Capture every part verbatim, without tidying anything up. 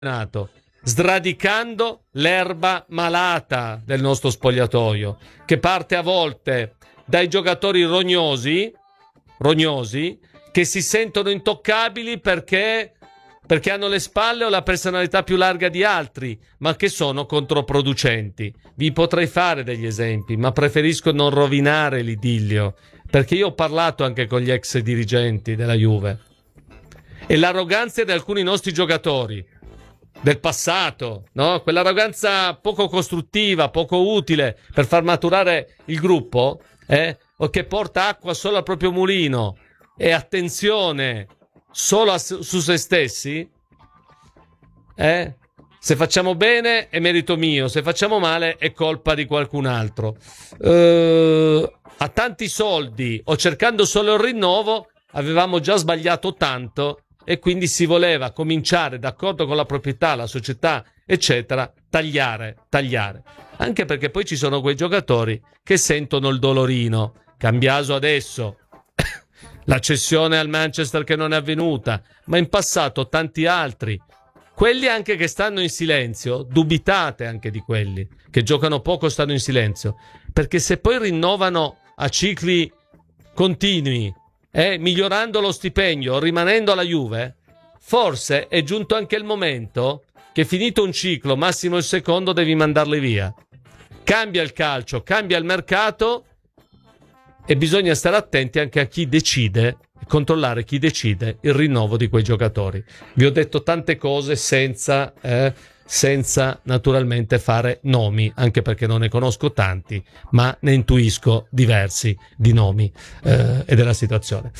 sradicando l'erba malata del nostro spogliatoio, che parte a volte dai giocatori rognosi, rognosi che si sentono intoccabili perché, perché hanno le spalle o la personalità più larga di altri, ma che sono controproducenti. Vi potrei fare degli esempi, ma preferisco non rovinare l'idillio, perché io ho parlato anche con gli ex dirigenti della Juve, e l'arroganza di alcuni nostri giocatori del passato, no? Quell'arroganza poco costruttiva, poco utile per far maturare il gruppo, eh? O che porta acqua solo al proprio mulino e attenzione solo a, su se stessi, eh? Se facciamo bene è merito mio, se facciamo male è colpa di qualcun altro. Uh, a tanti soldi o cercando solo il rinnovo avevamo già sbagliato tanto, e quindi si voleva cominciare, d'accordo con la proprietà, la società, eccetera, tagliare, tagliare. Anche perché poi ci sono quei giocatori che sentono il dolorino. Cambiaso adesso, la cessione al Manchester che non è avvenuta, ma in passato tanti altri. Quelli anche che stanno in silenzio, dubitate anche di quelli che giocano poco, stanno in silenzio, perché se poi rinnovano a cicli continui, Eh, migliorando lo stipendio, rimanendo alla Juve, forse è giunto anche il momento che, finito un ciclo, massimo il secondo, devi mandarli via. Cambia il calcio, cambia il mercato, e bisogna stare attenti anche a chi decide, controllare chi decide il rinnovo di quei giocatori. Vi ho detto tante cose senza eh, senza naturalmente fare nomi, anche perché non ne conosco tanti, ma ne intuisco diversi di nomi eh, e della situazione.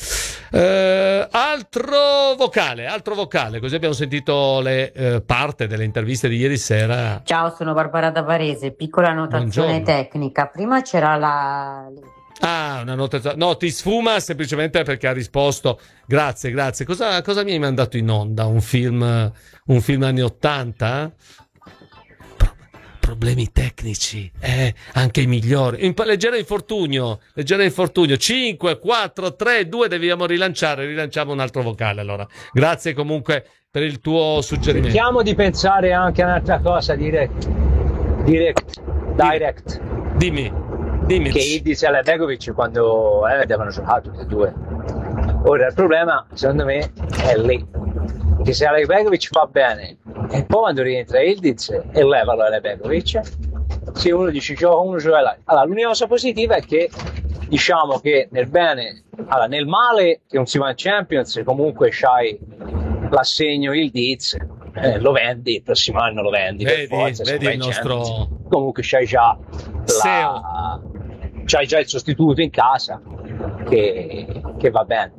Eh, altro vocale, altro vocale, così abbiamo sentito le eh, parte delle interviste di ieri sera. Ciao, sono Barbara da Varese, piccola notazione Buongiorno. tecnica. Prima c'era la... Ah, una nota. No, ti sfuma semplicemente perché ha risposto. Grazie, grazie. Cosa, cosa mi hai mandato in onda? Un film, un film anni ottanta? Pro- problemi tecnici, eh, anche i migliori. In, leggero infortunio, leggero infortunio. cinque, quattro, tre, due, dobbiamo rilanciare. Rilanciamo un altro vocale allora. Grazie comunque per il tuo suggerimento. Cerchiamo di pensare anche a un'altra cosa, direct. Direct. Direct. Dimmi. Dimmi. Che Ildiz e Albergovic quando eh, avevano giocato tutti e due. Ora il problema secondo me è lì, che se Albergovic va bene e poi quando rientra Ildiz e levalo Albergovic, se uno dice gioca uno gioca l'altro. Allora l'unica cosa positiva è che diciamo che nel bene, allora nel male che non si va in Champions comunque c'hai l'assegno Ildiz, eh, lo vendi, il prossimo anno lo vendi, vedi, per forza, vedi il nostro Champions. Comunque c'hai già la... c'hai già il sostituto in casa che, che va bene.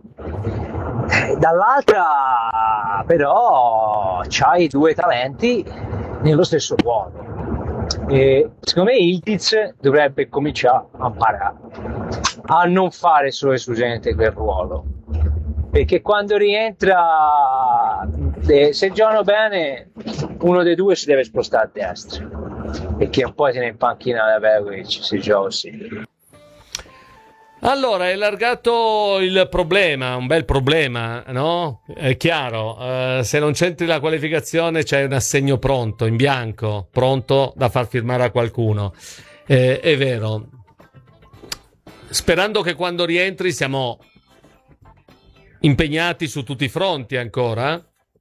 Dall'altra però c'hai due talenti nello stesso ruolo e secondo me Ildiz dovrebbe cominciare a imparare a non fare solo esclusivamente quel ruolo, perché quando rientra eh, se giocano bene uno dei due si deve spostare a destra, perché un po' tiene in panchina da Begovic si gioca così. Allora, è allargato il problema, un bel problema, no? È chiaro, eh, se non c'entri la qualificazione c'è un assegno pronto, in bianco, pronto da far firmare a qualcuno. Eh, è vero. Sperando che quando rientri siamo impegnati su tutti i fronti ancora,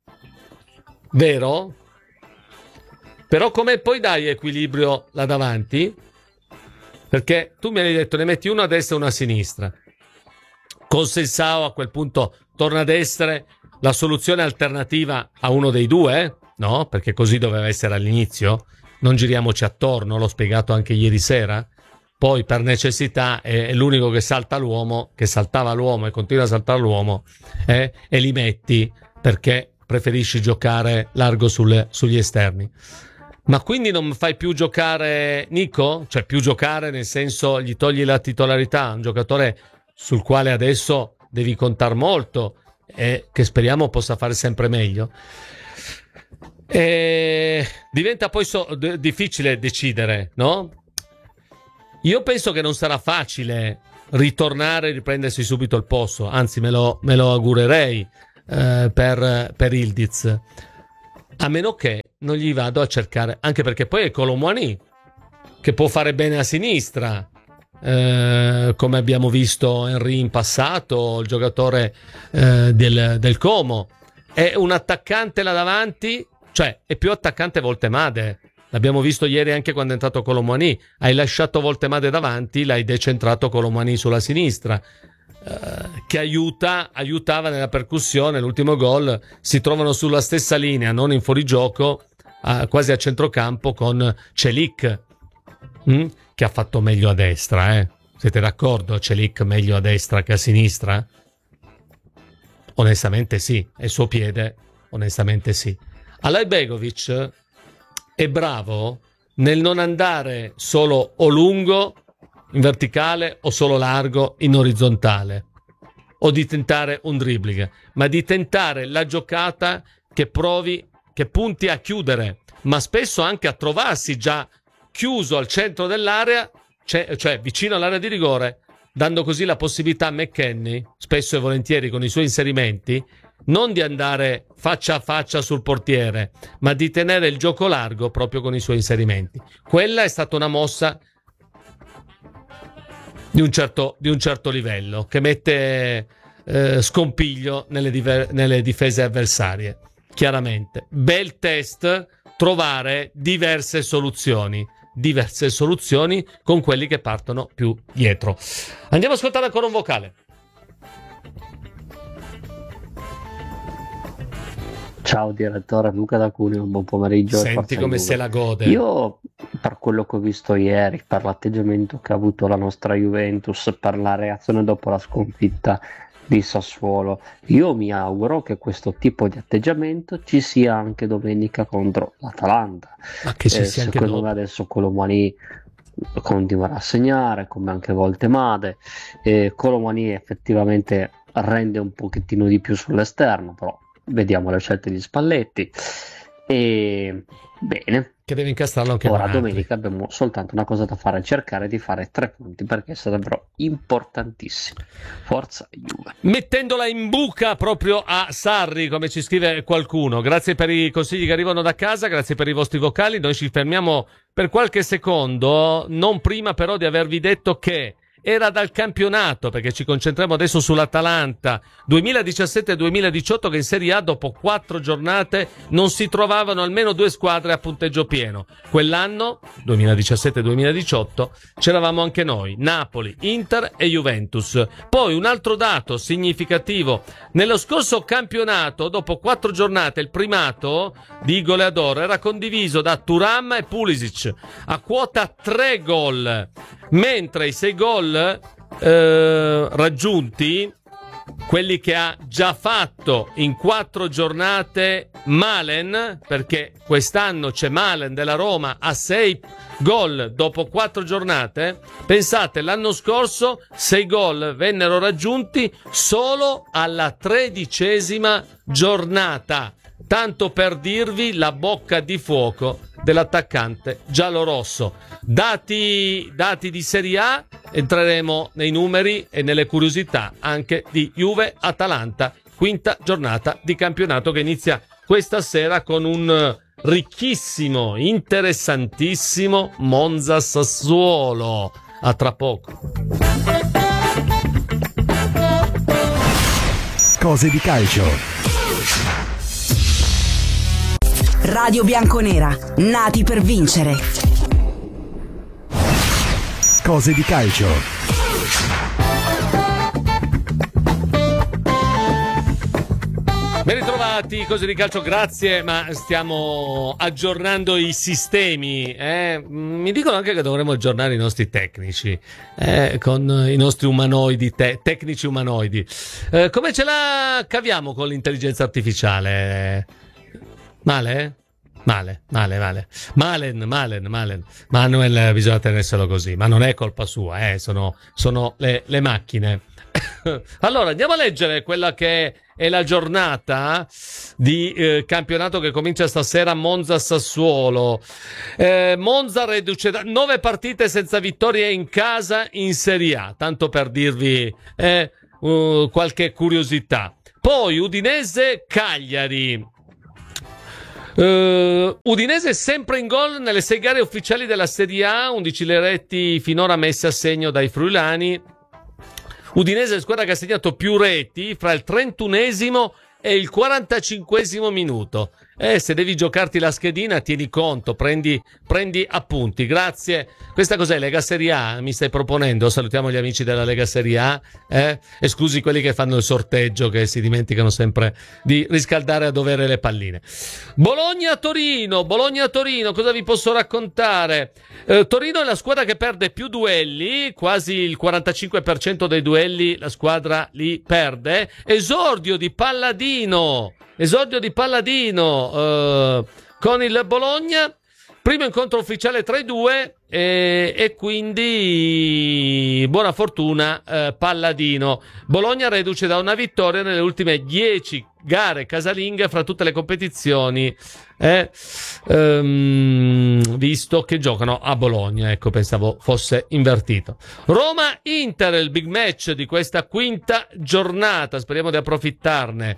vero? Però come poi dai equilibrio là davanti? Perché tu mi hai detto ne metti uno a destra e uno a sinistra. Con Sensao a quel punto torna ad essere la soluzione alternativa a uno dei due, no? Perché così doveva essere all'inizio. Non giriamoci attorno, l'ho spiegato anche ieri sera. Poi per necessità è l'unico che salta l'uomo, che saltava l'uomo e continua a saltare l'uomo, eh? E li metti perché preferisci giocare largo sulle, sugli esterni. Ma quindi non fai più giocare Nico? Cioè più giocare nel senso gli togli la titolarità, un giocatore sul quale adesso devi contare molto e che speriamo possa fare sempre meglio. E diventa poi so- d- difficile decidere, no? Io penso che non sarà facile ritornare e riprendersi subito il posto, anzi me lo, me lo augurerei eh, per, per Ildiz. a meno che non gli vado a cercare, anche perché poi è Kolo Muani che può fare bene a sinistra, eh, come abbiamo visto Henry in passato, il giocatore eh, del, del Como. È un attaccante là davanti, cioè è più attaccante Voltemade. L'abbiamo visto ieri anche quando è entrato Kolo Muani. Hai lasciato Voltemade davanti, l'hai decentrato Kolo Muani sulla sinistra, eh, che aiuta, aiutava nella percussione. L'ultimo gol si trovano sulla stessa linea, non in fuorigioco, eh, quasi a centrocampo con Celik, mh? che ha fatto meglio a destra. Eh? Siete d'accordo? Celik meglio a destra che a sinistra? Onestamente sì, è il suo piede, onestamente sì. Alajbegovic è bravo nel non andare solo o lungo in verticale o solo largo in orizzontale, o di tentare un dribbling, ma di tentare la giocata che provi, che punti a chiudere, ma spesso anche a trovarsi già chiuso al centro dell'area, cioè, cioè vicino all'area di rigore, dando così la possibilità a McKennie, spesso e volentieri con i suoi inserimenti, non di andare faccia a faccia sul portiere, ma di tenere il gioco largo proprio con i suoi inserimenti. Quella è stata una mossa di un certo, di un certo livello, che mette eh, scompiglio nelle, diver- nelle difese avversarie. Chiaramente, bel test, trovare diverse soluzioni, diverse soluzioni con quelli che partono più dietro. Andiamo a ascoltare ancora un vocale. Ciao direttore, Luca da Cuneo, buon pomeriggio. Senti come se la gode. Io, per quello che ho visto ieri, per l'atteggiamento che ha avuto la nostra Juventus, per la reazione dopo la sconfitta di Sassuolo, io mi auguro che questo tipo di atteggiamento ci sia anche domenica contro l'Atalanta. Ma che ci eh, sia anche secondo dopo. me adesso Kolo Muani continuerà a segnare, come anche Voltemade. eh, Kolo Muani effettivamente rende un pochettino di più sull'esterno, però vediamo le scelte di Spalletti. E bene, che deve incastrarlo anche ora Bardi. domenica abbiamo soltanto una cosa da fare: cercare di fare tre punti, perché sarebbero importantissimi. Forza Juve. Mettendola in buca proprio a Sarri, come ci scrive qualcuno. Grazie per i consigli che arrivano da casa, grazie per i vostri vocali. Noi ci fermiamo per qualche secondo, non prima però di avervi detto che era dal campionato, perché ci concentriamo adesso sull'Atalanta duemiladiciassette duemiladiciotto, che in Serie A dopo quattro giornate non si trovavano almeno due squadre a punteggio pieno. Quell'anno, duemiladiciassette duemiladiciotto, c'eravamo anche noi, Napoli, Inter e Juventus. Poi un altro dato significativo: nello scorso campionato, dopo quattro giornate, il primato di goleador era condiviso da Thuram e Pulisic a quota tre gol, mentre i sei gol eh, raggiunti, quelli che ha già fatto in quattro giornate Malen, perché quest'anno c'è Malen della Roma a sei gol dopo quattro giornate, pensate, l'anno scorso sei gol vennero raggiunti solo alla tredicesima giornata. Tanto per dirvi la bocca di fuoco dell'attaccante giallorosso. Dati, dati di Serie A, entreremo nei numeri e nelle curiosità anche di Juve-Atalanta, quinta giornata di campionato che inizia questa sera con un ricchissimo, interessantissimo Monza-Sassuolo. A tra poco. Cose di calcio. Radio Bianconera, nati per vincere. Cose di calcio. Ben ritrovati, cose di calcio, grazie, ma stiamo aggiornando i sistemi. Eh? Mi dicono anche che dovremmo aggiornare i nostri tecnici, eh? con i nostri umanoidi, te- tecnici umanoidi. Eh, come ce la caviamo con l'intelligenza artificiale? Male? Male, male, male. Malen, Malen, Malen. Manuel, bisogna tenerselo così, ma non è colpa sua, eh, sono, sono le, le macchine. Allora, andiamo a leggere quella che è la giornata di eh, campionato che comincia stasera. Monza-Sassuolo. Eh, Monza reduce da nove partite senza vittorie in casa in Serie A, tanto per dirvi eh, uh, qualche curiosità. Poi Udinese-Cagliari. Uh, Udinese sempre in gol nelle sei gare ufficiali della Serie A, undici le reti finora messe a segno dai friulani. Udinese è la squadra che ha segnato più reti fra il trentunesimo e il quarantacinquesimo minuto. Eh, se devi giocarti la schedina, tieni conto, prendi, prendi appunti. Grazie. Questa cos'è? Lega Serie A? Mi stai proponendo? Salutiamo gli amici della Lega Serie A, eh? Esclusi quelli che fanno il sorteggio, che si dimenticano sempre di riscaldare a dovere le palline. Bologna-Torino, Bologna-Torino, cosa vi posso raccontare? Eh, Torino è la squadra che perde più duelli, quasi il quarantacinque per cento dei duelli la squadra li perde. Esordio di Palladino, esordio di Palladino eh, con il Bologna, primo incontro ufficiale tra i due e, e quindi buona fortuna eh, Palladino. Bologna reduce da una vittoria nelle ultime dieci gare casalinghe fra tutte le competizioni, eh, ehm, visto che giocano a Bologna. Ecco, pensavo fosse invertito. Roma-Inter, il big match di questa quinta giornata, speriamo di approfittarne.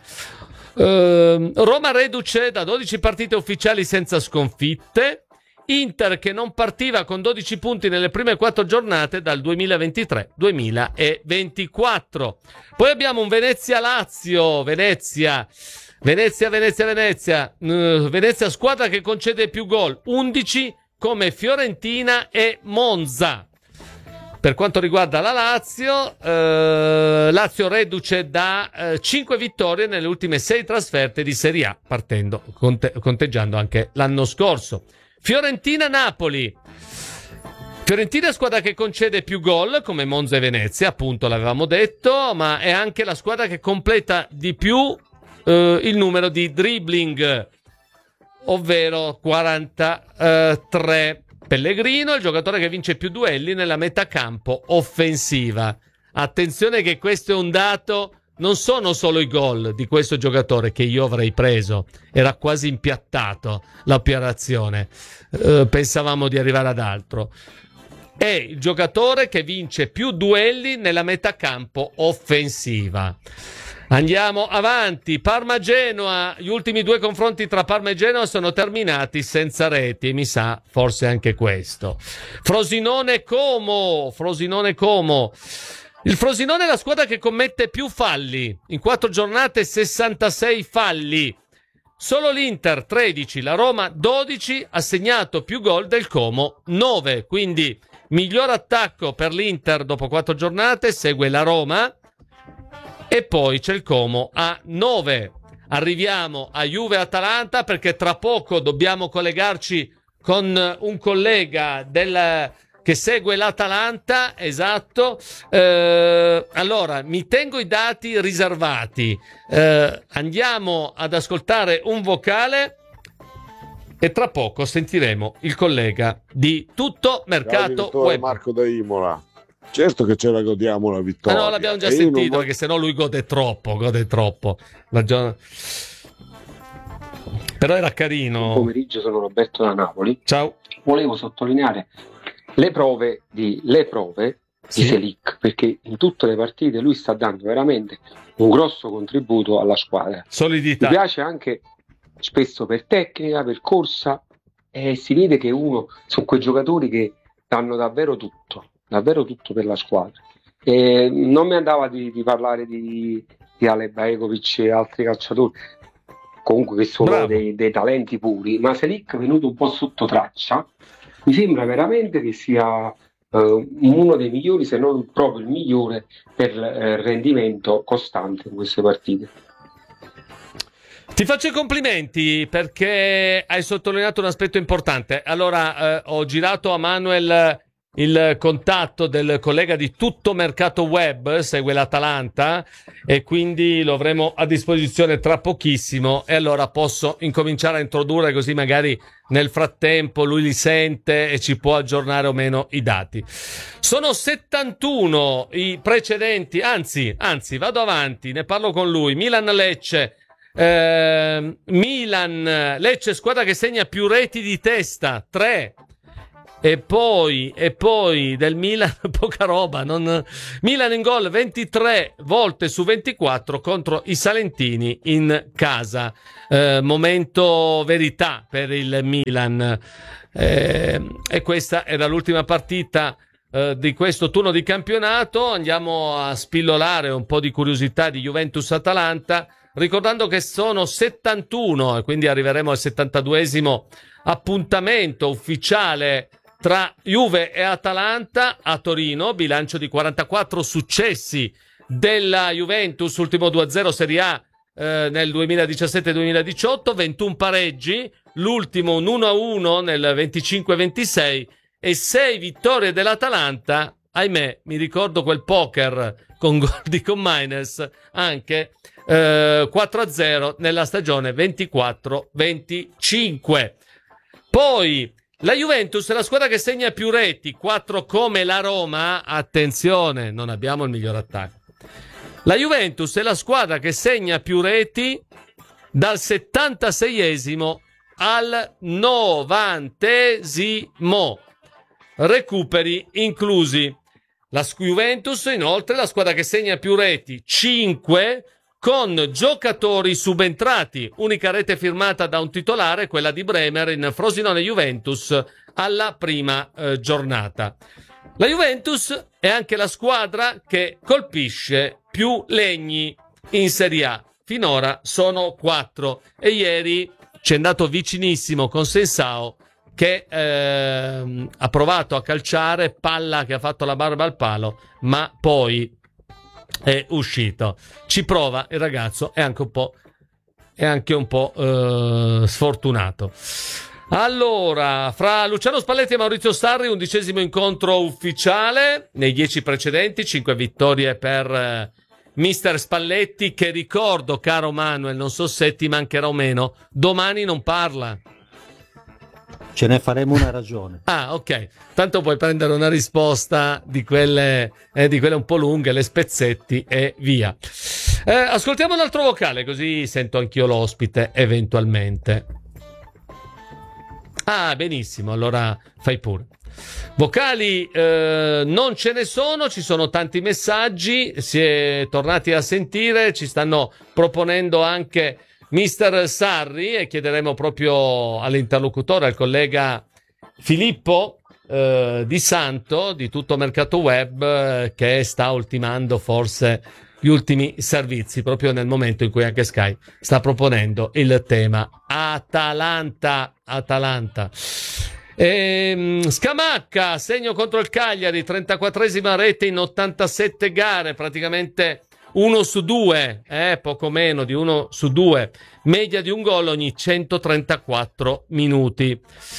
Uh, Roma reduce da dodici partite ufficiali senza sconfitte. Inter che non partiva con dodici punti nelle prime quattro giornate dal duemilaventitré duemilaventiquattro. Poi abbiamo un Venezia-Lazio. Venezia, Venezia, Venezia, Venezia. Uh, Venezia squadra che concede più gol, undici come Fiorentina e Monza. Per quanto riguarda la Lazio, eh, Lazio reduce da eh, cinque vittorie nelle ultime sei trasferte di Serie A, partendo, conte- conteggiando anche l'anno scorso. Fiorentina-Napoli. Fiorentina è squadra che concede più gol, come Monza e Venezia, appunto l'avevamo detto, ma è anche la squadra che completa di più eh, il numero di dribbling, ovvero quarantatré. Pellegrino è il giocatore che vince più duelli nella metà campo offensiva. Attenzione che questo è un dato, non sono solo i gol di questo giocatore che io avrei preso, era quasi impiattato l'operazione, eh, pensavamo di arrivare ad altro. È il giocatore che vince più duelli nella metà campo offensiva. Andiamo avanti. Parma-Genoa, gli ultimi due confronti tra Parma e Genoa sono terminati senza reti e mi sa forse anche questo. Frosinone-Como, Frosinone-Como. Il Frosinone è la squadra che commette più falli, in quattro giornate sessantasei falli. Solo l'Inter tredici, la Roma dodici, ha segnato più gol del Como nove, quindi miglior attacco per l'Inter dopo quattro giornate, segue la Roma. E poi c'è il Como a nove. Arriviamo a Juve-Atalanta perché tra poco dobbiamo collegarci con un collega del, che segue l'Atalanta. Esatto. Eh, allora, mi tengo i dati riservati. Eh, andiamo ad ascoltare un vocale e tra poco sentiremo il collega di Tutto Mercato Ciao, Web. Marco da Imola. Certo che ce la godiamo la vittoria. Ah no, l'abbiamo già E sentito voglio... perché sennò lui gode troppo, gode troppo. La gio... Però era carino. Buon pomeriggio, sono Roberto da Napoli. Ciao. Volevo sottolineare le prove di, le prove Sì. di Selic, perché in tutte le partite lui sta dando veramente un grosso contributo alla squadra. Solidità. Mi piace anche spesso per tecnica, per corsa, e si vede che uno sono quei giocatori che danno davvero tutto. davvero tutto per la squadra. E non mi andava di, di parlare di, di Ale Bajekovic e altri calciatori, comunque che sono dei, dei talenti puri, ma Selic è venuto un po' sotto traccia. Mi sembra veramente che sia eh, uno dei migliori, se non proprio il migliore, per eh, rendimento costante in queste partite. Ti faccio i complimenti perché hai sottolineato un aspetto importante. Allora, eh, ho girato a Manuel il contatto del collega di Tutto Mercato Web, segue l'Atalanta e quindi lo avremo a disposizione tra pochissimo e allora posso incominciare a introdurre, così magari nel frattempo lui li sente e ci può aggiornare o meno i dati. Sono settantuno i precedenti, anzi, anzi vado avanti, ne parlo con lui. Milan-Lecce. Eh, Milan Lecce, squadra che segna più reti di testa, tre. E poi, e poi del Milan, poca roba. Non... Milan in gol ventitré volte su ventiquattro contro i salentini in casa. Eh, momento verità per il Milan. Eh, e questa era l'ultima partita eh, di questo turno di campionato. Andiamo a spillolare un po' di curiosità di Juventus-Atalanta, ricordando che sono settantuno e quindi arriveremo al settantaduesimo appuntamento ufficiale tra Juve e Atalanta a Torino. Bilancio di quarantaquattro successi della Juventus, ultimo due a zero Serie A eh, nel duemiladiciassette duemiladiciotto, ventuno pareggi, l'ultimo un uno a uno nel venticinque ventisei e sei vittorie dell'Atalanta. Ahimè, mi ricordo quel poker con gol di Commines, anche eh, quattro a zero nella stagione ventiquattro venticinque. Poi la Juventus è la squadra che segna più reti, quattro come la Roma. Attenzione, non abbiamo il miglior attacco. La Juventus è la squadra che segna più reti dal settantaseiesimo al novantesimo, recuperi inclusi. La Juventus inoltre è la squadra che segna più reti, cinque, con giocatori subentrati. Unica rete firmata da un titolare, quella di Bremer in Frosinone-Juventus alla prima eh, giornata. La Juventus è anche la squadra che colpisce più legni in Serie A. Finora sono quattro e ieri ci è andato vicinissimo con Sensao, che eh, ha provato a calciare, palla che ha fatto la barba al palo, ma poi è uscito. Ci prova il ragazzo, è anche un po', è anche un po' eh, sfortunato. Allora, fra Luciano Spalletti e Maurizio Sarri, undicesimo incontro ufficiale. Nei dieci precedenti, cinque vittorie per eh, mister Spalletti, che ricordo, caro Manuel, non so se ti mancherà o meno, domani non parla. Ce ne faremo una ragione. Ah, ok. Tanto puoi prendere una risposta di quelle, eh, di quelle un po' lunghe, le spezzetti e via. Eh, ascoltiamo un altro vocale, così sento anch'io l'ospite, eventualmente. Ah, benissimo, allora fai pure. Vocali eh, non ce ne sono, ci sono tanti messaggi, si è tornati a sentire, ci stanno proponendo anche mister Sarri e chiederemo proprio all'interlocutore, al collega Filippo eh, Di Santo di Tutto Mercato Web, eh, che sta ultimando forse gli ultimi servizi proprio nel momento in cui anche Sky sta proponendo il tema Atalanta Atalanta. E, Scamacca, segno contro il Cagliari, trentaquattresima rete in ottantasette gare, praticamente uno su due, eh, poco meno di uno su due, media di un gol ogni centotrentaquattro minuti.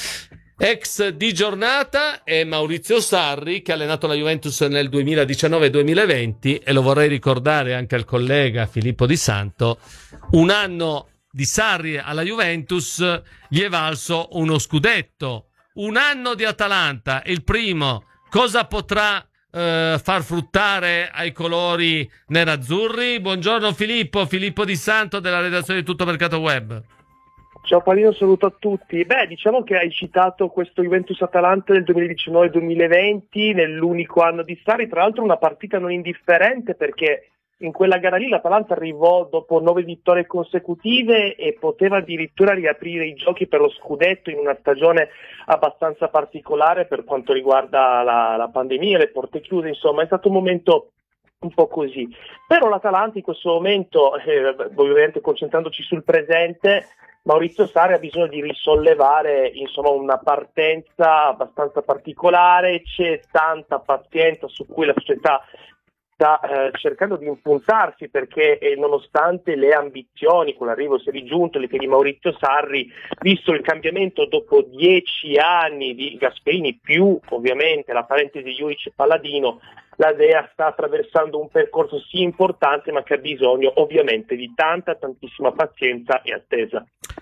Ex di giornata è Maurizio Sarri, che ha allenato la Juventus nel duemiladiciannove duemilaventi, e lo vorrei ricordare anche al collega Filippo Di Santo, un anno di Sarri alla Juventus gli è valso uno scudetto. Un anno di Atalanta, il primo, cosa potrà eh, far fruttare ai colori nerazzurri? Buongiorno Filippo, Filippo Di Santo della redazione di Tutto Mercato Web. Ciao Palino, saluto a tutti. Beh, diciamo che hai citato questo Juventus-Atalanta del duemiladiciannove duemilaventi, nell'unico anno di Sarri, tra l'altro una partita non indifferente, perché in quella gara lì l'Atalanta arrivò dopo nove vittorie consecutive e poteva addirittura riaprire i giochi per lo scudetto in una stagione abbastanza particolare per quanto riguarda la, la pandemia, le porte chiuse, insomma è stato un momento un po' così. Però l'Atalanta in questo momento, eh, ovviamente concentrandoci sul presente, Maurizio Sarri ha bisogno di risollevare insomma una partenza abbastanza particolare, c'è tanta pazienza su cui la società sta eh, cercando di impuntarsi, perché eh, nonostante le ambizioni con l'arrivo sia di Giuntoli che di Maurizio Sarri, visto il cambiamento dopo dieci anni di Gasperini più ovviamente la parentesi Juric e Palladino, la Dea sta attraversando un percorso sì importante, ma che ha bisogno ovviamente di tanta tantissima pazienza e attesa.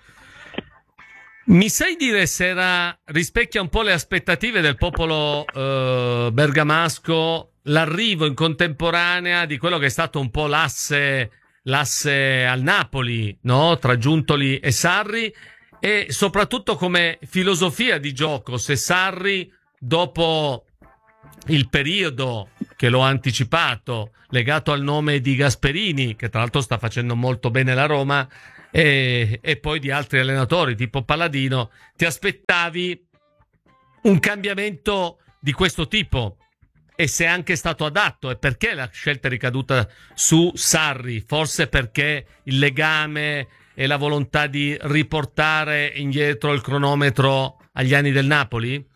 Mi sai dire se era, rispecchia un po' le aspettative del popolo eh, bergamasco l'arrivo in contemporanea di quello che è stato un po' l'asse, l'asse al Napoli, no? Tra Giuntoli e Sarri, e soprattutto come filosofia di gioco, se Sarri dopo il periodo che l'ho anticipato legato al nome di Gasperini, che tra l'altro sta facendo molto bene la Roma, e, e poi di altri allenatori tipo Palladino, ti aspettavi un cambiamento di questo tipo? E se è anche stato adatto, e perché la scelta è ricaduta su Sarri? Forse perché il legame e la volontà di riportare indietro il cronometro agli anni del Napoli?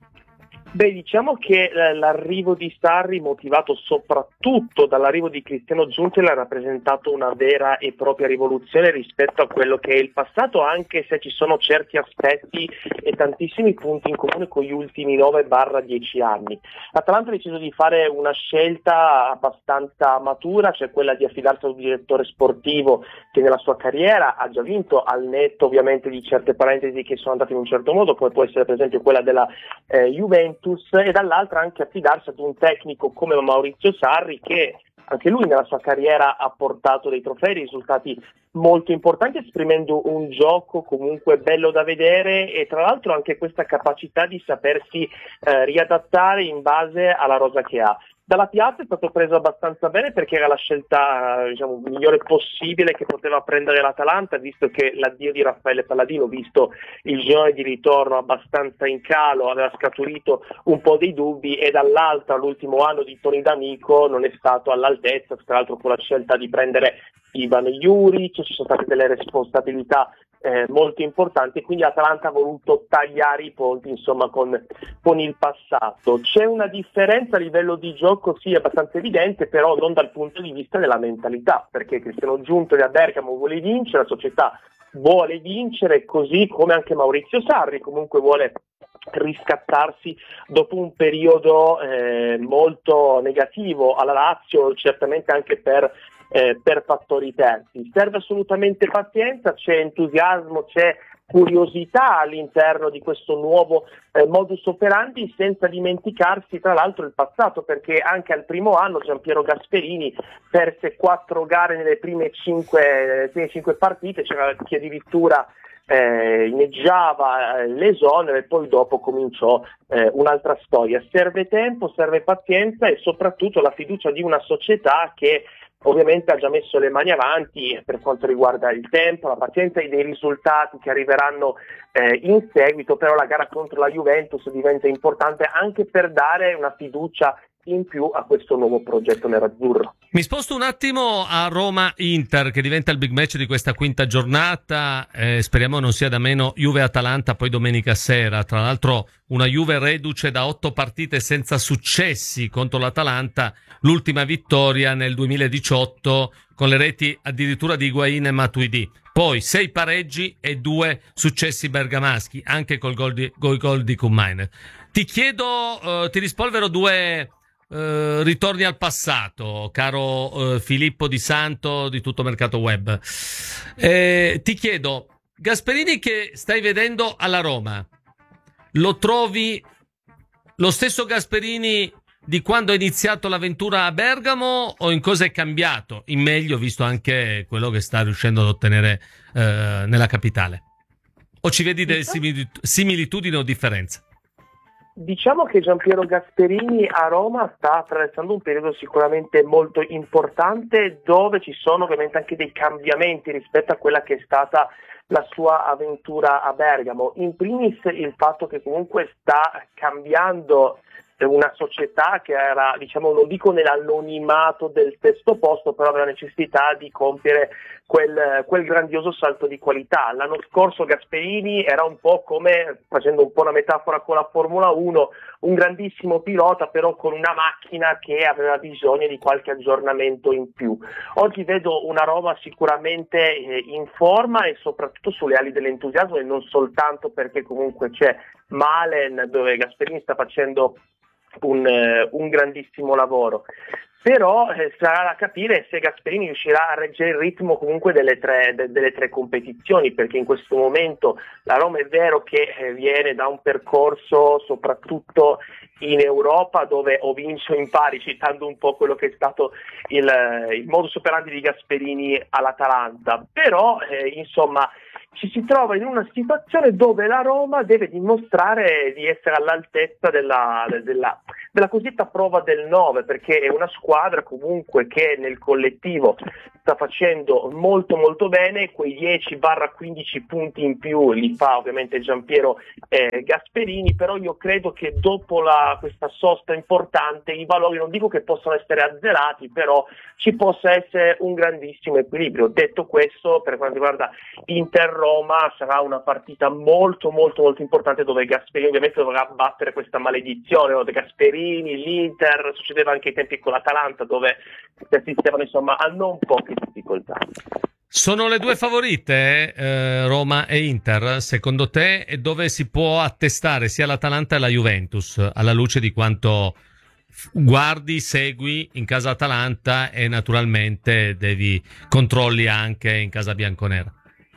Beh, diciamo che eh, l'arrivo di Sarri, motivato soprattutto dall'arrivo di Cristiano Giuntel, ha rappresentato una vera e propria rivoluzione rispetto a quello che è il passato, anche se ci sono certi aspetti e tantissimi punti in comune con gli ultimi nove dieci anni. L'Atalanta ha deciso di fare una scelta abbastanza matura, cioè quella di affidarsi a un direttore sportivo che nella sua carriera ha già vinto, al netto ovviamente di certe parentesi che sono andate in un certo modo, come può essere per esempio quella della eh, Juventus, e dall'altra anche affidarsi ad un tecnico come Maurizio Sarri, che anche lui nella sua carriera ha portato dei trofei, risultati molto importanti, esprimendo un gioco comunque bello da vedere, e tra l'altro anche questa capacità di sapersi eh, riadattare in base alla rosa che ha. Dalla piazza è stato preso abbastanza bene, perché era la scelta, diciamo, migliore possibile che poteva prendere l'Atalanta, visto che l'addio di Raffaele Palladino, visto il girone di ritorno abbastanza in calo, aveva scaturito un po' dei dubbi, e dall'altra l'ultimo anno di Toni D'Amico non è stato all'altezza, tra l'altro con la scelta di prendere Ivan Juric, ci sono state delle responsabilità Eh, molto importanti, quindi l'Atalanta ha voluto tagliare i ponti, insomma, con, con il passato. C'è una differenza a livello di gioco, sì, abbastanza evidente, però non dal punto di vista della mentalità, perché Cristiano Giuntel a Bergamo vuole vincere, la società vuole vincere, così come anche Maurizio Sarri comunque vuole riscattarsi dopo un periodo eh, molto negativo alla Lazio, certamente anche per Eh, per fattori terzi. Serve assolutamente pazienza, c'è entusiasmo, c'è curiosità all'interno di questo nuovo eh, modus operandi, senza dimenticarsi tra l'altro il passato, perché anche al primo anno Giampiero Gasperini perse quattro gare nelle prime cinque, prime cinque partite, c'era chi addirittura eh, inneggiava eh, l'esonero, e poi dopo cominciò eh, un'altra storia. Serve tempo, serve pazienza e soprattutto la fiducia di una società che ovviamente ha già messo le mani avanti per quanto riguarda il tempo, la pazienza e dei risultati che arriveranno eh, in seguito, però la gara contro la Juventus diventa importante anche per dare una fiducia in più a questo nuovo progetto nerazzurro. Mi sposto un attimo a Roma-Inter, che diventa il big match di questa quinta giornata, eh, speriamo non sia da meno Juve-Atalanta poi domenica sera, tra l'altro una Juve reduce da otto partite senza successi contro l'Atalanta, l'ultima vittoria nel duemiladiciotto con le reti addirittura di Higuain e Matuidi, poi sei pareggi e due successi bergamaschi, anche col gol di, col gol di Koeman. Ti chiedo, eh, ti rispolvero due Uh, ritorni al passato, caro uh, Filippo Di Santo di Tutto Mercato Web. Eh, ti chiedo, Gasperini che stai vedendo alla Roma, lo trovi lo stesso Gasperini di quando è iniziato l'avventura a Bergamo, o in cosa è cambiato? In meglio, visto anche quello che sta riuscendo ad ottenere uh, nella capitale. O ci vedi delle similitu- similitudini o differenze? Diciamo che Giampiero Gasperini a Roma sta attraversando un periodo sicuramente molto importante, dove ci sono ovviamente anche dei cambiamenti rispetto a quella che è stata la sua avventura a Bergamo. In primis il fatto che comunque sta cambiando una società che era, diciamo, non dico nell'anonimato del sesto posto, però aveva necessità di compiere quel, quel grandioso salto di qualità. L'anno scorso Gasperini era un po' come, facendo un po' una metafora con la Formula uno, un grandissimo pilota però con una macchina che aveva bisogno di qualche aggiornamento in più. Oggi vedo una Roma sicuramente eh, in forma e soprattutto sulle ali dell'entusiasmo, e non soltanto perché comunque c'è Malen, dove Gasperini sta facendo un, eh, un grandissimo lavoro. Però eh, sarà da capire se Gasperini riuscirà a reggere il ritmo comunque delle tre, de, delle tre competizioni, perché in questo momento la Roma è vero che eh, viene da un percorso soprattutto in Europa, dove o vince o impari, citando un po' quello che è stato il, il modus operandi di Gasperini all'Atalanta, però eh, insomma ci si trova in una situazione dove la Roma deve dimostrare di essere all'altezza della, della, della cosiddetta prova del nove, perché è una squadra comunque che nel collettivo sta facendo molto molto bene. Quei dieci quindici punti in più li fa ovviamente Giampiero eh, Gasperini, però io credo che dopo la, questa sosta importante i valori non dico che possano essere azzerati, però ci possa essere un grandissimo equilibrio. Detto questo, per quanto riguarda Inter-Roma sarà una partita molto molto molto importante, dove Gasperini ovviamente dovrà battere questa maledizione, no? De Gasperini, l'Inter, succedeva anche ai tempi con l'Atalanta dove si assistevano insomma a non poche difficoltà. Sono le due favorite, eh, Roma e Inter, secondo te, e dove si può attestare sia l'Atalanta che la Juventus, alla luce di quanto guardi, segui in casa Atalanta e naturalmente devi controlli anche in casa bianconera?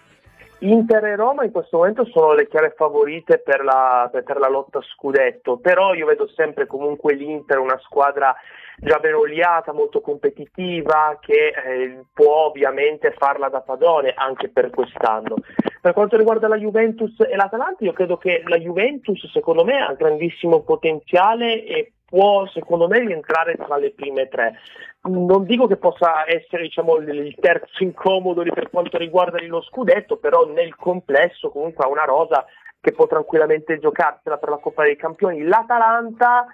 Inter e Roma in questo momento sono le chiare favorite per la, per la lotta scudetto, però io vedo sempre comunque l'Inter una squadra già ben oliata, molto competitiva, che eh, può ovviamente farla da padrone anche per quest'anno. Per quanto riguarda la Juventus e l'Atalanta, io credo che la Juventus secondo me ha grandissimo potenziale e può secondo me rientrare tra le prime tre. Non dico che possa essere diciamo il terzo incomodo per quanto riguarda lo scudetto, però nel complesso comunque ha una rosa che può tranquillamente giocarsela per la Coppa dei Campioni. L'Atalanta,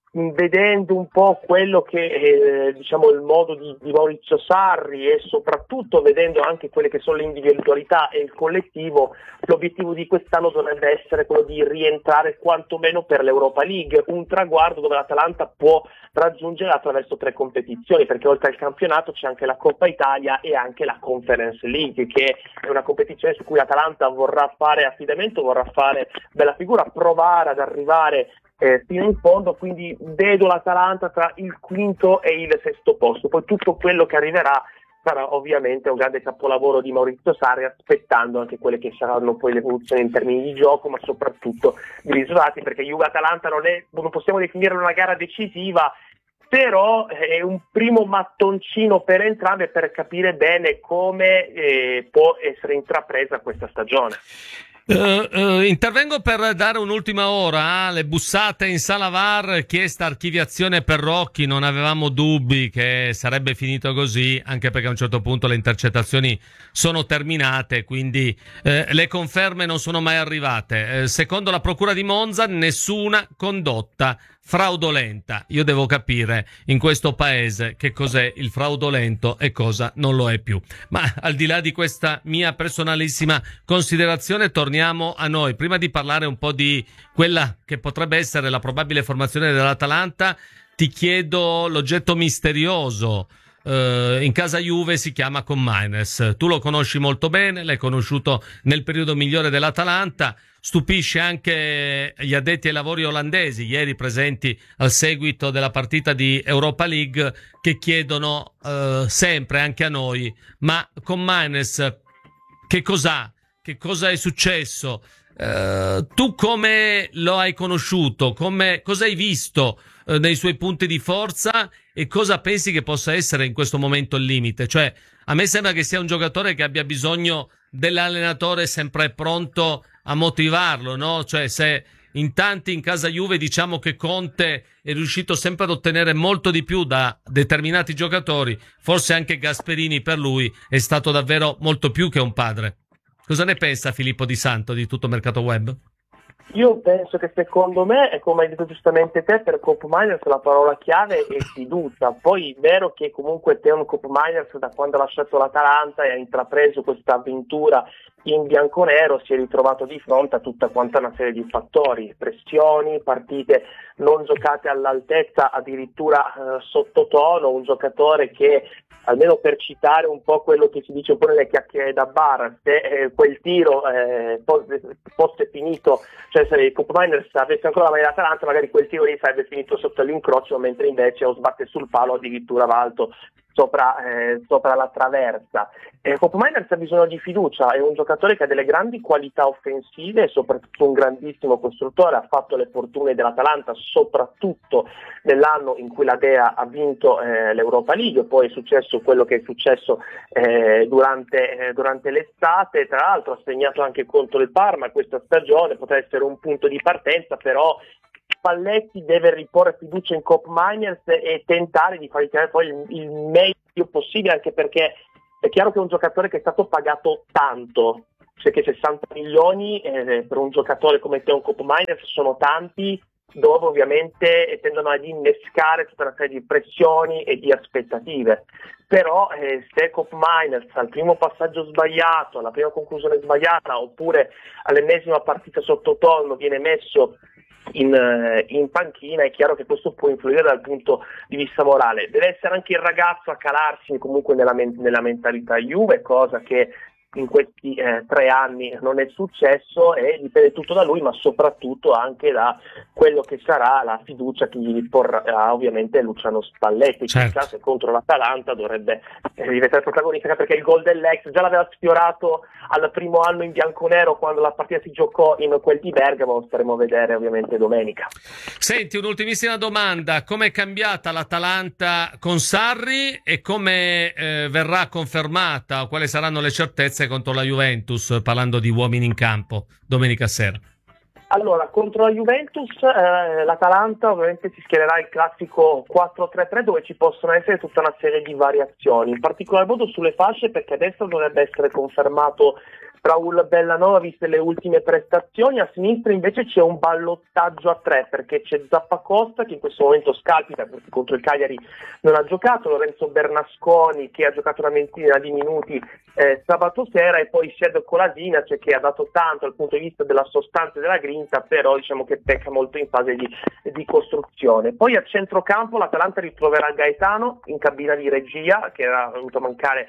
vedendo un po' quello che è diciamo il modo di, di Maurizio Sarri e soprattutto vedendo anche quelle che sono le individualità e il collettivo, l'obiettivo di quest'anno dovrebbe essere quello di rientrare quantomeno per l'Europa League, un traguardo dove l'Atalanta può raggiungere attraverso tre competizioni, perché oltre al campionato c'è anche la Coppa Italia e anche la Conference League, che è una competizione su cui l'Atalanta vorrà fare affidamento, vorrà fare bella figura, provare ad arrivare Eh, fino in fondo, quindi vedo l'Atalanta tra il quinto e il sesto posto. Poi tutto quello che arriverà sarà ovviamente un grande capolavoro di Maurizio Sarri, aspettando anche quelle che saranno poi le evoluzioni in termini di gioco, ma soprattutto di risultati, perché Juve-Atalanta non è, non possiamo definire una gara decisiva, però è un primo mattoncino per entrambe per capire bene come eh, può essere intrapresa questa stagione. Uh, uh, intervengo per dare un'ultima ora. Le bussate in sala V A R, chiesta archiviazione per Rocchi, non avevamo dubbi che sarebbe finito così, anche perché a un certo punto le intercettazioni sono terminate, quindi eh, le conferme non sono mai arrivate. Eh, secondo la procura di Monza nessuna condotta fraudolenta. Io devo capire in questo paese che cos'è il fraudolento e cosa non lo è più. Ma al di là di questa mia personalissima considerazione, torniamo a noi. Prima di parlare un po' di quella che potrebbe essere la probabile formazione dell'Atalanta, ti chiedo l'oggetto misterioso. Uh, in casa Juve si chiama Koopmeiners. Tu lo conosci molto bene, l'hai conosciuto nel periodo migliore dell'Atalanta. Stupisce anche gli addetti ai lavori olandesi, ieri presenti al seguito della partita di Europa League, che chiedono uh, sempre anche a noi: ma Koopmeiners che cos'ha? Che cosa è successo? Uh, tu come lo hai conosciuto? Come, cosa hai visto uh, nei suoi punti di forza e cosa pensi che possa essere in questo momento il limite? Cioè, a me sembra che sia un giocatore che abbia bisogno dell'allenatore sempre pronto a motivarlo, no? Cioè, se in tanti in casa Juve diciamo che Conte è riuscito sempre ad ottenere molto di più da determinati giocatori, forse anche Gasperini per lui è stato davvero molto più che un padre. Cosa ne pensa Filippo Di Santo di tutto Mercato Web? Io penso che secondo me, e come hai detto giustamente te, per Koopmeiners la parola chiave è fiducia. Poi è vero che comunque Theo Koopmeiners, da quando ha lasciato l'Atalanta e ha intrapreso questa avventura in bianconero, si è ritrovato di fronte a tutta quanta una serie di fattori, pressioni, partite non giocate all'altezza, addirittura eh, sottotono, un giocatore che, almeno per citare un po' quello che si dice un po' nelle chiacchiere da bar, se eh, quel tiro eh, fosse, fosse finito, cioè se Koopmeiners avesse ancora la maglia dell'Atalanta, magari quel tiro lì sarebbe finito sotto l'incrocio, mentre invece o sbatte sul palo addirittura va alto sopra, eh, sopra la traversa. Eh, Koop Meiners ha bisogno di fiducia, è un giocatore che ha delle grandi qualità offensive e soprattutto un grandissimo costruttore, ha fatto le fortune dell'Atalanta soprattutto nell'anno in cui la Dea ha vinto eh, l'Europa League, poi è successo quello che è successo eh, durante, eh, durante l'estate, tra l'altro ha segnato anche contro il Parma questa stagione, potrebbe essere un punto di partenza, però Spalletti deve riporre fiducia in Koop Meiners e tentare di far tirare poi il, il meglio possibile, anche perché è chiaro che è un giocatore che è stato pagato tanto, perché sessanta milioni eh, per un giocatore come Theo Koop Meiners sono tanti, dove ovviamente tendono ad innescare tutta una serie di pressioni e di aspettative. Però eh, se Koop Meiners al primo passaggio sbagliato, alla prima conclusione sbagliata, oppure all'ennesima partita sotto tono viene messo In, in panchina, è chiaro che questo può influire dal punto di vista morale. Deve essere anche il ragazzo a calarsi comunque nella, nella mentalità Juve, cosa che in questi eh, tre anni non è successo, e dipende tutto da lui, ma soprattutto anche da quello che sarà la fiducia che gli porrà ovviamente Luciano Spalletti. Certo. Chissà se contro l'Atalanta dovrebbe eh, diventare protagonista, perché il gol dell'ex già l'aveva sfiorato al primo anno in bianconero quando la partita si giocò in quel di Bergamo. Staremo a vedere ovviamente domenica. Senti, un'ultimissima domanda: come è cambiata l'Atalanta con Sarri e come eh, verrà confermata, quali saranno le certezze contro la Juventus, parlando di uomini in campo domenica sera? Allora, contro la Juventus eh, l'Atalanta ovviamente si schiererà il classico quattro tre tre, dove ci possono essere tutta una serie di variazioni, in particolar modo sulle fasce, perché a destra dovrebbe essere confermato Raul Bellanova viste le ultime prestazioni, a sinistra invece c'è un ballottaggio a tre, perché c'è Zappacosta che in questo momento scalpita perché contro il Cagliari non ha giocato, Lorenzo Bernasconi che ha giocato una ventina di minuti eh, sabato sera, e poi Shed Kolasinac che ha dato tanto dal punto di vista della sostanza e della grinta, però diciamo che pecca molto in fase di, di costruzione. Poi a centrocampo l'Atalanta ritroverà Gaetano in cabina di regia, che era venuto a mancare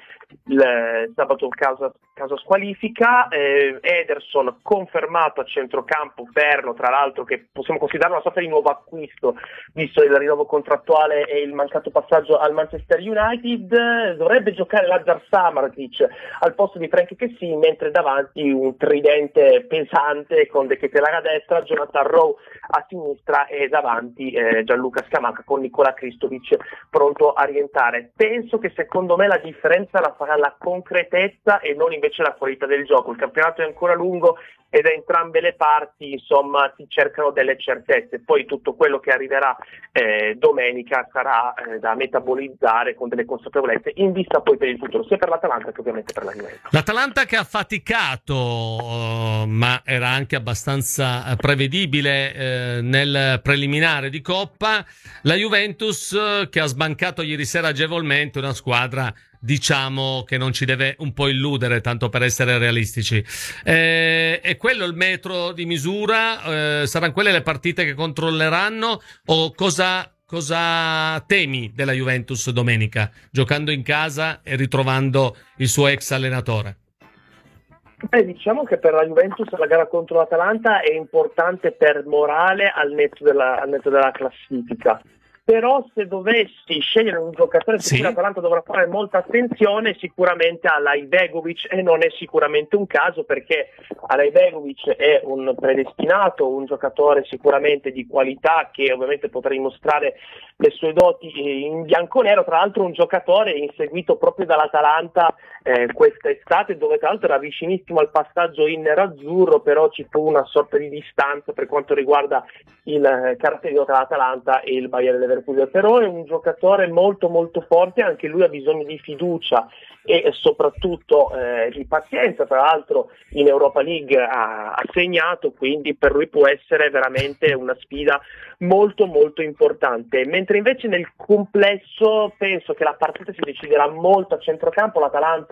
il sabato causa, causa squalifica. Eh, Ederson confermato a centrocampo, Perno tra l'altro, che possiamo considerare una sorta di nuovo acquisto visto il rinnovo contrattuale e il mancato passaggio al Manchester United. Dovrebbe giocare Lazar Samardžić al posto di Frank Kessie, mentre davanti un tridente pesante con De Ketelaere a destra, Jonathan Rowe a sinistra e davanti eh, Gianluca Scamacca con Nikola Kristovic pronto a rientrare. Penso che secondo me la differenza la farà la concretezza e non invece la qualità del gioco. Il campionato è ancora lungo e da entrambe le parti insomma si cercano delle certezze, poi tutto quello che arriverà eh, domenica sarà eh, da metabolizzare con delle consapevolezze in vista poi per il futuro, sia per l'Atalanta che ovviamente per la Juventus. L'Atalanta che ha faticato uh, ma era anche abbastanza prevedibile eh, nel preliminare di Coppa, la Juventus uh, che ha sbancato ieri sera agevolmente una squadra diciamo che non ci deve un po' illudere, tanto per essere realistici. Eh, è quello il metro di misura? Eh, saranno quelle le partite che controlleranno? O cosa, cosa temi della Juventus domenica, giocando in casa e ritrovando il suo ex allenatore? Beh, diciamo che per la Juventus la gara contro l'Atalanta è importante per morale al netto della, al netto della classifica. Però se dovessi scegliere un giocatore su cui l'Atalanta dovrà fare molta attenzione, sicuramente Alajbegovic, e non è sicuramente un caso, perché Alajbegovic è un predestinato, un giocatore sicuramente di qualità che ovviamente potrà dimostrare le sue doti in bianconero, tra l'altro un giocatore inseguito proprio dall'Atalanta eh, questa estate, dove tra l'altro era vicinissimo al passaggio in nerazzurro, però ci fu una sorta di distanza per quanto riguarda il eh, caratteristico tra l'Atalanta e il Bayer Leverkusen. Però è un giocatore molto molto forte, anche lui ha bisogno di fiducia e soprattutto eh, di pazienza, tra l'altro in Europa League ha, ha segnato, quindi per lui può essere veramente una sfida molto molto importante, mentre invece nel complesso penso che la partita si deciderà molto a centrocampo. L'Atalanta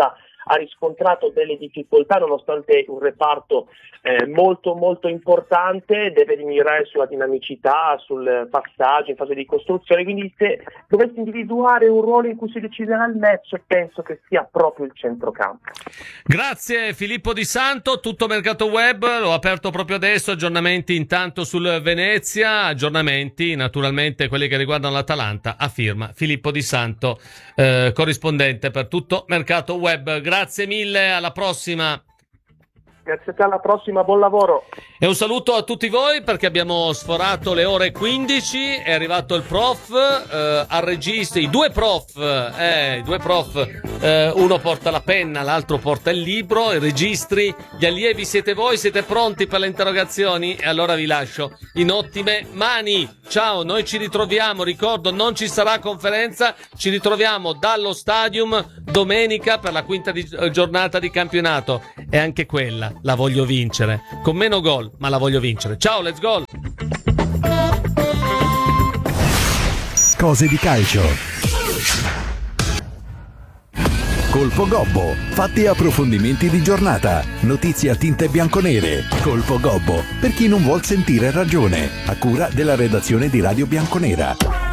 ha riscontrato delle difficoltà nonostante un reparto eh, molto molto importante, deve migliorare sulla dinamicità, sul passaggio in fase di costruzione, quindi se dovessi individuare un ruolo in cui si deciderà il match penso che sia proprio il centrocampo. Grazie Filippo Di Santo, tutto Mercato Web, l'ho aperto proprio adesso, aggiornamenti intanto sul Venezia, aggiornamenti naturalmente quelli che riguardano l'Atalanta a firma Filippo Di Santo, eh, corrispondente per tutto Mercato Web. Grazie mille, alla prossima. Grazie a te, alla prossima, buon lavoro. E un saluto a tutti voi perché abbiamo sforato le ore quindici, è arrivato il prof, eh, al registro, i due prof, eh, i due prof, eh, uno porta la penna, l'altro porta il libro, i registri, gli allievi siete voi, siete pronti per le interrogazioni? E allora vi lascio in ottime mani. Ciao, noi ci ritroviamo, ricordo non ci sarà conferenza, ci ritroviamo dallo Stadium domenica per la quinta di, eh, giornata di campionato e anche quella la voglio vincere, con meno gol, ma la voglio vincere. Ciao, let's go! Cose di calcio. Colpo Gobbo, fatti e approfondimenti di giornata, notizie a tinte bianconere. Colpo Gobbo, per chi non vuol sentire ragione, a cura della redazione di Radio Bianconera.